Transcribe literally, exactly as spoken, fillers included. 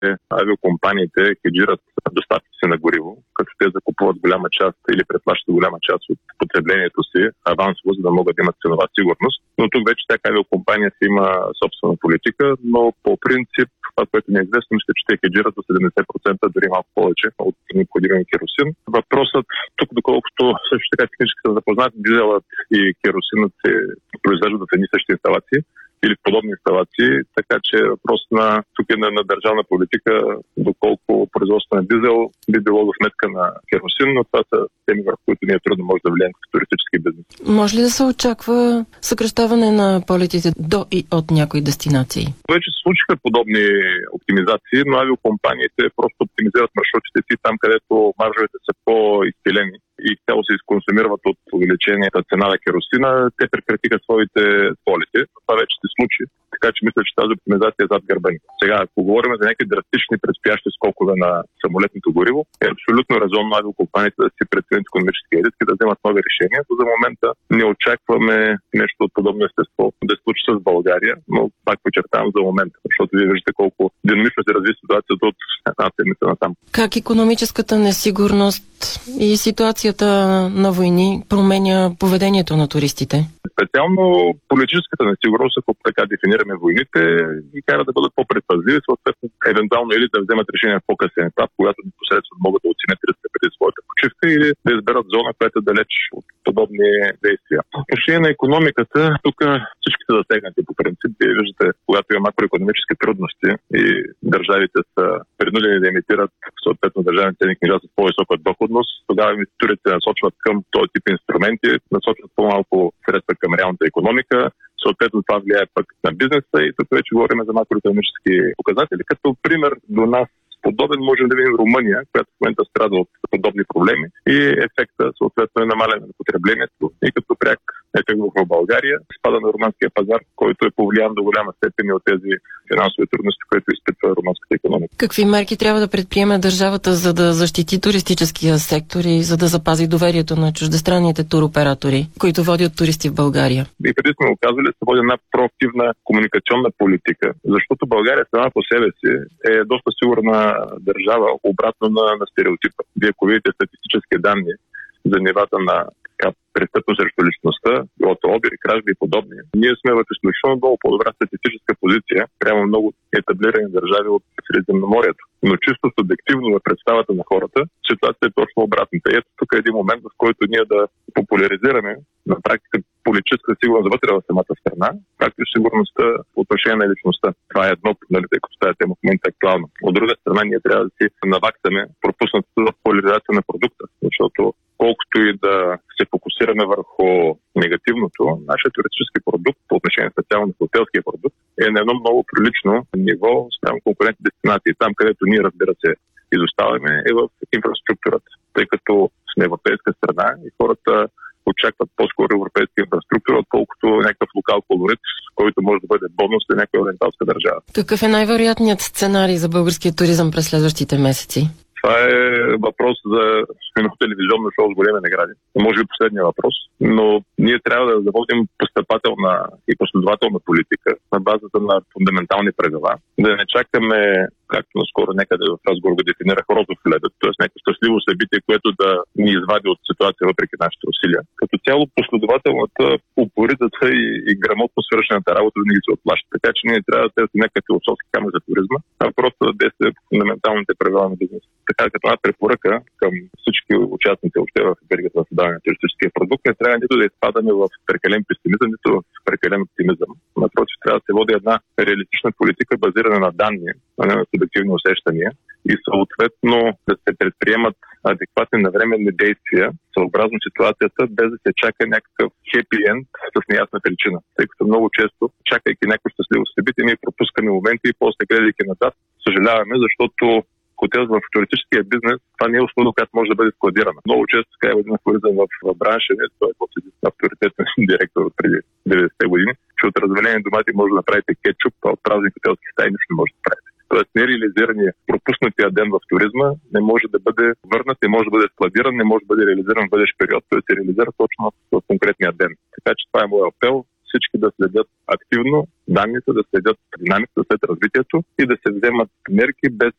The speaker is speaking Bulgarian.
авиокомпаниите хеджират доставките на гориво, като те закупуват голяма част или преплащат голяма част от потреблението си авансово, за да могат да имат ценова сигурност. Но тук вече всяка авиокомпания си има собствена политика, но по принцип това, което ми е известно, мисля, че те хеджират до седемдесет процента, дори малко повече от необходимия керосин. Въпросът тук, доколкото също така технически са запознати, дизелът и керосинът се произвеждат в едни същи инсталации или в подобни инсталации, така че въпрос на тук е на, на държавна политика, доколко производство на дизел би било за сметка на керосин, но това са теми, върху които ние трудно може да влияем като туристически бизнес. Може ли да се очаква съкращаване на полетите до и от някои дестинации? Вече се случиха подобни оптимизации, но авиокомпаниите просто оптимизират маршрутите си там, където маржовете са по-изпилени и цяло се изконсумират от увеличената цена на керосина, те прекратиха своите полети. Това вече се случи, така че мисля, че тази оптимизация е зад гърба ни. Сега, ако говорим за някакви драстични предстоящи скокове на самолетното гориво, е абсолютно резонно авиокомпаниите да си преценят икономически риск и да вземат нови решения. За момента не очакваме нещо от подобно естество да се случи с България, но пак подчертавам за момента, защото вие виждате колко динамично се разви ситуацията от една седмица насам. Как икономическата несигурност и ситуацията на войни променя поведението на туристите? Специално политическата несигурност, ако така дефинираме войните, ги кара да бъдат по-предпазливи, съответно, евентуално или да вземат решение в по-късен етап, когато непосредствено могат да оценят риска преди своята почивка, или да изберат зона, която е далеч от подобни действия. По отношение на икономиката, тук всички са засегнати по принцип. Вие виждате, когато има макроекономически трудности и държавите са принудени да емитират съответно държавните ценни книжа с по-висока доходност, тогава инвеститорите се насочват към този тип инструменти, насочват по-малко средства към реалната икономика. Съответно това влияе пък на бизнеса и тук вече говорим за макроекономически показатели. Като пример до нас подобен можем да видим Румъния, която в момента страда от подобни проблеми и ефекта съответно е намаляне на потреблението и като пряк ефект в България, спада на румънския пазар, който е повлиян до голяма степен от тези финансови трудности, които изпитва румънската икономика. Какви мерки трябва да предприеме държавата, за да защити туристическия сектор и за да запази доверието на чуждестранните туроператори, които водят туристи в България? И преди сме оказали, се води една проактивна комуникационна политика, защото България сама по себе си е доста сигурна държава, обратно на, на стереотипа. Вие, ако видите статистически данни за нивата на престъпност срещу личността, билото обири, кражби и подобни, ние сме в изключително много по-добра статистическа позиция прямо много етаблирани държави от Средиземноморието. Но чисто субективно в представата на хората, ситуацията е точно обратната. И ето тук е един момент, в който ние да популяризираме на практика политическа сигурност вътре в самата страна, както и сигурността по отношение на личността. Това е едно, нали, тъй като тази тема в момента е актуална. От друга страна, ние трябва да си наваксаме пропуснатото в поляризация на продукта, защото колкото и да се фокусираме върху негативното, нашия туристически продукт, по отношение специално на хотелския продукт, е на едно много прилично ниво спрямо конкурентни дестинации. Там, където ние, разбира се, изоставаме, е в инфраструктурата, тъй като сме европейска страна и хората очакват по-скоро европейска инфраструктура, отколкото някакъв локал колорит, който може да бъде бонус за някаква ориенталска държава. Какъв е най-вероятният сценарий за българския туризъм през следващите месеци? Това е въпрос за едно телевизионно шоу с големи награди. Може би последния въпрос, но ние трябва да заводим постъпателна и последователна политика на базата на фундаментални правила. Да не чакаме, както наскоро някъде в разговор го дефинирах, розов лебед, т.е. някакво щастливо събитие, което да ни извади от ситуация въпреки нашите усилия. Като цяло последователната, упоритата и, и грамотно свършената работа винаги се отплаща. Така че ние трябва да търсим някакъв философски камък за туризма, а просто да действаме по фундаменталните правила на бизнеса. Така като една препоръка към всички участници въобще в веригата на създаване на туристическия продукт, не трябва нито да изпадаме в прекален песимизъм, нито в прекален оптимизъм. Напротив, трябва да се води една реалистична политика, базирана на данни, а не на субективни усещания и съответно да се предприемат адекватни навременни действия съобразно ситуацията, без да се чака някакъв хепи енд с неясна причина. Тъй като много често, чакайки някакво щастливо събитие, ние пропускаме моменти и после гледайки назад, съжаляваме, защото хотел в туристическия бизнес, това не е услуга, която може да бъде складирана. Много често така е един авторизъм в, в бранша, не той е авторитетен директор преди деветдесетте години, че от развалени домати може да направите кетчуп, а от празни хотелски стаи нищо не може да правите. Тоест нереализирания, пропуснатия ден в туризма не може да бъде върнат, не може да бъде складиран, не може да бъде реализиран в бъдещ период, той се реализира точно в конкретния ден. Така че това е моят апел. Всички да следят активно данните, да следят динамиката след развитието и да се вземат мерки без